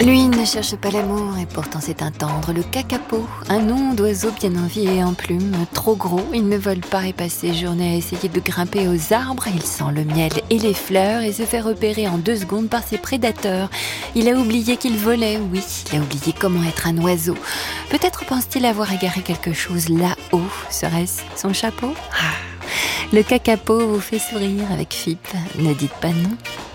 Lui ne cherche pas l'amour et pourtant c'est un tendre. Le kakapo, un nom d'oiseau bien en vie et en plumes. Trop gros, il ne vole pas et passe ses journées à essayer de grimper aux arbres. Il sent le miel et les fleurs et se fait repérer en 2 secondes par ses prédateurs. Il a oublié qu'il volait, oui, il a oublié comment être un oiseau. Peut-être pense-t-il avoir égaré quelque chose là-haut. Serait-ce son chapeau ? Le kakapo vous fait sourire avec Fipe. Ne dites pas non.